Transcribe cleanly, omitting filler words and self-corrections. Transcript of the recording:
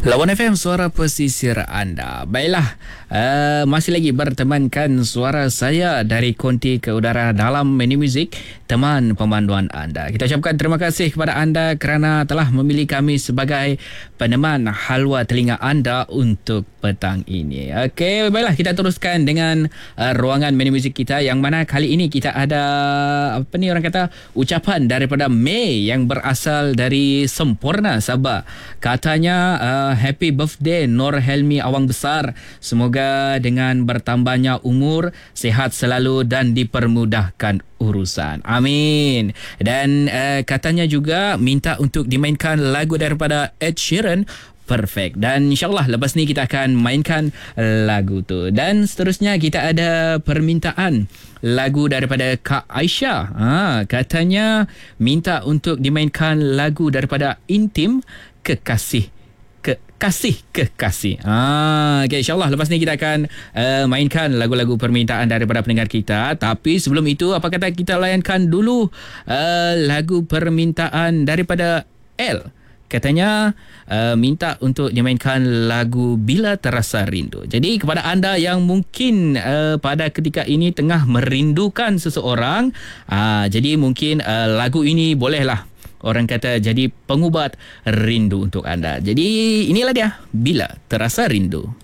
Lawan FM, suara pesisir anda. Baiklah, masih lagi bertemankan suara saya dari konti ke udara dalam menu muzik, teman pemanduan anda. Kita ucapkan terima kasih kepada anda kerana telah memilih kami sebagai peneman halwa telinga anda untuk petang ini. Okey, baiklah, kita teruskan dengan ruangan menu muzik kita, yang mana kali ini kita ada apa ni orang kata, ucapan daripada May yang berasal dari Sempurna, Sabah. Katanya happy birthday Nur Helmi Awang Besar. Semoga dengan bertambahnya umur, sihat selalu dan dipermudahkan urusan. Amin. Dan katanya juga minta untuk dimainkan lagu daripada Ed Sheeran, Perfect. Dan insyaAllah lepas ni kita akan mainkan lagu tu. Dan seterusnya kita ada permintaan lagu daripada Kak Aisyah. Katanya minta untuk dimainkan lagu daripada Intim, Kekasih. Kekasih. Okay, insyaAllah lepas ni kita akan mainkan lagu-lagu permintaan daripada pendengar kita. Tapi sebelum itu, apa kata kita layankan dulu lagu permintaan daripada L. Katanya minta untuk dimainkan lagu Bila Terasa Rindu. Jadi kepada anda yang mungkin pada ketika ini tengah merindukan seseorang, jadi mungkin lagu ini bolehlah orang kata jadi pengubat rindu untuk anda. Jadi inilah dia, Bila Terasa Rindu.